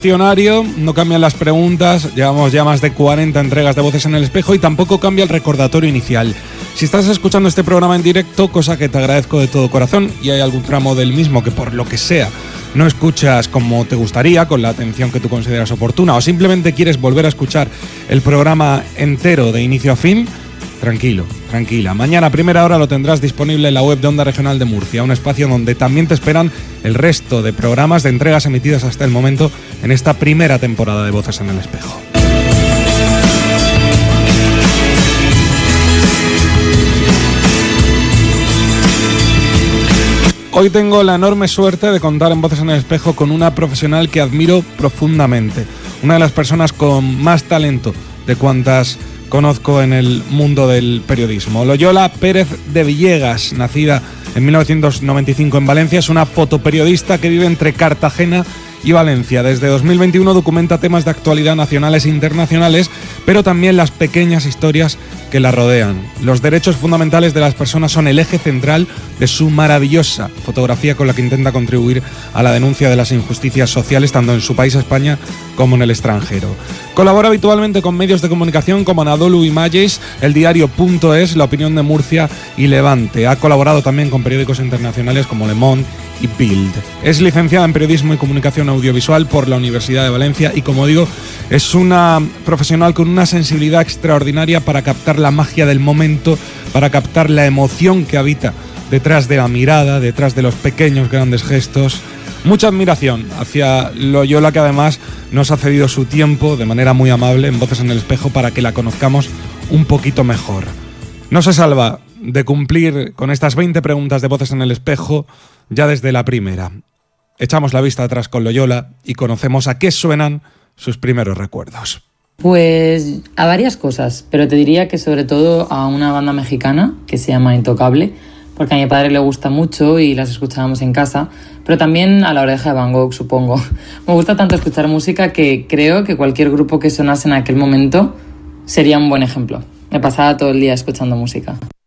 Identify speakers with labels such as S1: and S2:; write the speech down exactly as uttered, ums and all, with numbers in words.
S1: Diccionario, no cambian las preguntas, llevamos ya más de cuarenta entregas de Voces en el Espejo y tampoco cambia el recordatorio inicial. Si estás escuchando este programa en directo, cosa que te agradezco de todo corazón, y hay algún tramo del mismo que por lo que sea no escuchas como te gustaría, con la atención que tú consideras oportuna, o simplemente quieres volver a escuchar el programa entero de inicio a fin, tranquilo, tranquila. Mañana a primera hora lo tendrás disponible en la web de Onda Regional de Murcia, un espacio donde también te esperan el resto de programas de entregas emitidas hasta el momento en esta primera temporada de Voces en el Espejo. Hoy tengo la enorme suerte de contar en Voces en el Espejo con una profesional que admiro profundamente, una de las personas con más talento de cuantas conozco en el mundo del periodismo. Loyola Pérez de Villegas, nacida en mil novecientos noventa y cinco en Valencia, es una fotoperiodista que vive entre Cartagena y Valencia. Desde dos mil veintiuno documenta temas de actualidad nacionales e internacionales, pero también las pequeñas historias que la rodean. Los derechos fundamentales de las personas son el eje central de su maravillosa fotografía, con la que intenta contribuir a la denuncia de las injusticias sociales tanto en su país, España, como en el extranjero. Colabora habitualmente con medios de comunicación como Anadolu Images, El Diario punto es, La Opinión de Murcia y Levante. Ha colaborado también con periódicos internacionales como Le Monde y Bild. Es licenciada en Periodismo y Comunicación Audiovisual por la Universidad de Valencia y, como digo, es una profesional con una sensibilidad extraordinaria para captar la magia del momento, para captar la emoción que habita detrás de la mirada, detrás de los pequeños grandes gestos. Mucha admiración hacia Loyola, que además nos ha cedido su tiempo de manera muy amable en Voces en el Espejo para que la conozcamos un poquito mejor. No se salva de cumplir con estas veinte preguntas de Voces en el Espejo ya desde la primera. Echamos la vista atrás con Loyola y conocemos a qué suenan sus primeros recuerdos.
S2: Pues a varias cosas, pero te diría que sobre todo a una banda mexicana que se llama Intocable, porque a mi padre le gusta mucho y las escuchábamos en casa, pero también a La Oreja de Van Gogh, supongo. Me gusta tanto escuchar música que creo que cualquier grupo que sonase en aquel momento sería un buen ejemplo. Me pasaba todo el día escuchando música.